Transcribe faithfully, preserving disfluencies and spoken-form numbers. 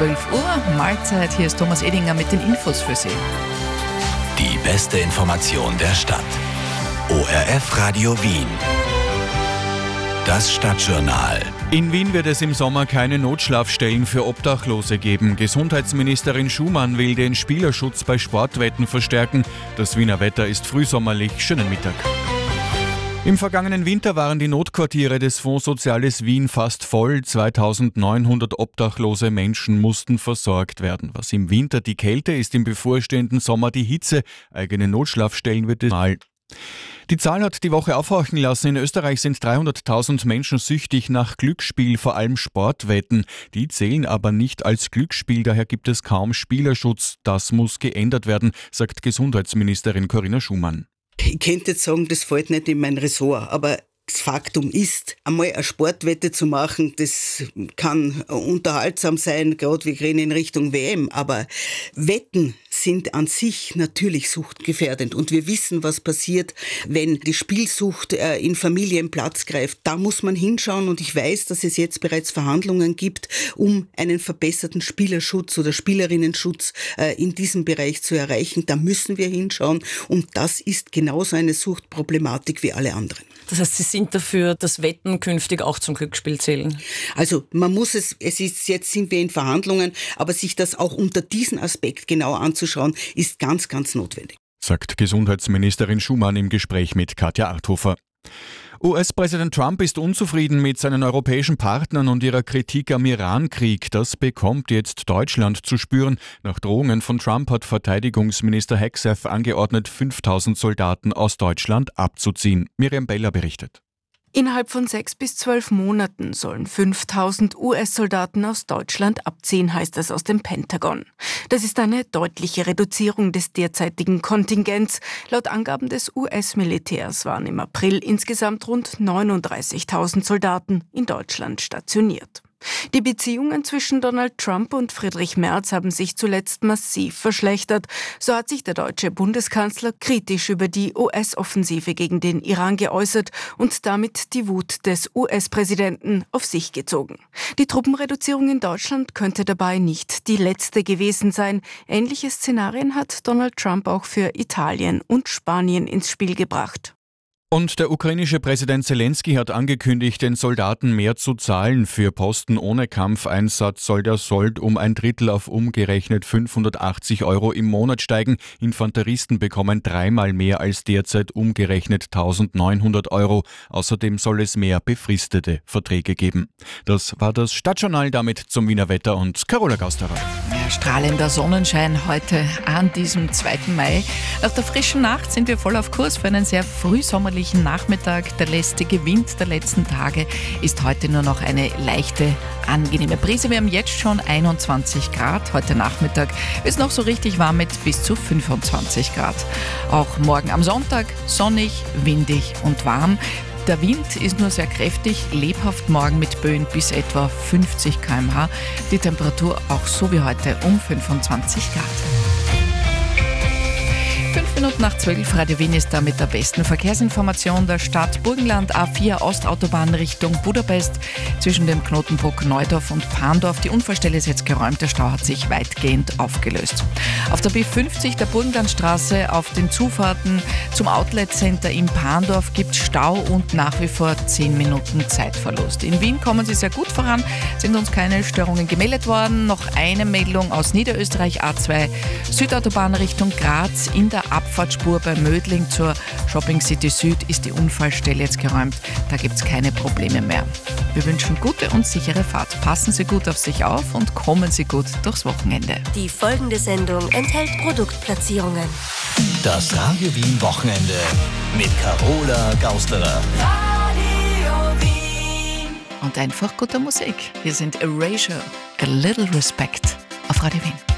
zwölf Uhr. Mahlzeit, hier ist Thomas Edinger mit den Infos für Sie. Die beste Information der Stadt. O R F Radio Wien. Das Stadtjournal. In Wien wird es im Sommer keine Notschlafstellen für Obdachlose geben. Gesundheitsministerin Schumann will den Spielerschutz bei Sportwetten verstärken. Das Wiener Wetter ist frühsommerlich. Schönen Mittag. Im vergangenen Winter waren die Notquartiere des Fonds Soziales Wien fast voll. zweitausendneunhundert obdachlose Menschen mussten versorgt werden. Was im Winter die Kälte ist, im bevorstehenden Sommer die Hitze. Eigene Notschlafstellen wird es mal. Die Zahl hat die Woche aufhorchen lassen. In Österreich sind dreihunderttausend Menschen süchtig nach Glücksspiel, vor allem Sportwetten. Die zählen aber nicht als Glücksspiel, daher gibt es kaum Spielerschutz. Das muss geändert werden, sagt Gesundheitsministerin Corinna Schumann. Ich könnte jetzt sagen, das fällt nicht in mein Ressort, aber das Faktum ist, einmal eine Sportwette zu machen, das kann unterhaltsam sein, gerade wir gehen in Richtung W M, aber Wetten sind an sich natürlich suchtgefährdend und wir wissen, was passiert, wenn die Spielsucht in Familien Platz greift. Da muss man hinschauen und ich weiß, dass es jetzt bereits Verhandlungen gibt, um einen verbesserten Spielerschutz oder Spielerinnenschutz in diesem Bereich zu erreichen. Da müssen wir hinschauen und das ist genauso eine Suchtproblematik wie alle anderen. Das heißt, Sie sind dafür, dass Wetten künftig auch zum Glücksspiel zählen? Also man muss es, es ist, jetzt sind wir in Verhandlungen, aber sich das auch unter diesem Aspekt genau anzuschauen, ist ganz, ganz notwendig. Sagt Gesundheitsministerin Schumann im Gespräch mit Katja Arthofer. U S-Präsident Trump ist unzufrieden mit seinen europäischen Partnern und ihrer Kritik am Iran-Krieg. Das bekommt jetzt Deutschland zu spüren. Nach Drohungen von Trump hat Verteidigungsminister Hegseth angeordnet, fünftausend Soldaten aus Deutschland abzuziehen. Miriam Beller berichtet. Innerhalb von sechs bis zwölf Monaten sollen fünftausend U S-Soldaten aus Deutschland abziehen, heißt es aus dem Pentagon. Das ist eine deutliche Reduzierung des derzeitigen Kontingents. Laut Angaben des U S-Militärs waren im April insgesamt rund neununddreißigtausend Soldaten in Deutschland stationiert. Die Beziehungen zwischen Donald Trump und Friedrich Merz haben sich zuletzt massiv verschlechtert. So hat sich der deutsche Bundeskanzler kritisch über die U S-Offensive gegen den Iran geäußert und damit die Wut des U S-Präsidenten auf sich gezogen. Die Truppenreduzierung in Deutschland könnte dabei nicht die letzte gewesen sein. Ähnliche Szenarien hat Donald Trump auch für Italien und Spanien ins Spiel gebracht. Und der ukrainische Präsident Zelensky hat angekündigt, den Soldaten mehr zu zahlen. Für Posten ohne Kampfeinsatz soll der Sold um ein Drittel auf umgerechnet fünfhundertachtzig Euro im Monat steigen. Infanteristen bekommen dreimal mehr als derzeit umgerechnet eintausendneunhundert Euro. Außerdem soll es mehr befristete Verträge geben. Das war das Stadtjournal, damit zum Wiener Wetter und Carola Gausterer. Ja, strahlender Sonnenschein heute an diesem zweiten Mai. Nach der frischen Nacht sind wir voll auf Kurs für einen sehr frühsommerlichen Nachmittag. Der lästige Wind der letzten Tage ist heute nur noch eine leichte, angenehme Brise. Wir haben jetzt schon einundzwanzig Grad. Heute Nachmittag ist noch so richtig warm mit bis zu fünfundzwanzig Grad. Auch morgen am Sonntag sonnig, windig und warm. Der Wind ist nur sehr kräftig, lebhaft morgen mit Böen bis etwa fünfzig Kilometer pro Stunde. Die Temperatur auch so wie heute um fünfundzwanzig Grad. Fünf Minuten nach zwölf, Radio Wien ist da mit der besten Verkehrsinformation der Stadt. Burgenland A vier Ostautobahn Richtung Budapest zwischen dem Knotenpunkt Neudorf und Pandorf. Die Unfallstelle ist jetzt geräumt, der Stau hat sich weitgehend aufgelöst. Auf der B fünfzig der Burgenlandstraße auf den Zufahrten zum Outlet Center in Pandorf gibt es Stau und nach wie vor zehn Minuten Zeitverlust. In Wien kommen Sie sehr gut voran, sind uns keine Störungen gemeldet worden. Noch eine Meldung aus Niederösterreich, A zwei Südautobahn Richtung Graz. In der Abfahrtsspur bei Mödling zur Shopping City Süd ist die Unfallstelle jetzt geräumt. Da gibt es keine Probleme mehr. Wir wünschen gute und sichere Fahrt. Passen Sie gut auf sich auf und kommen Sie gut durchs Wochenende. Die folgende Sendung enthält Produktplatzierungen. Das Radio Wien Wochenende mit Carola Gausterer. Radio Wien. Und einfach gute Musik. Wir sind Erasure, A Little Respect auf Radio Wien.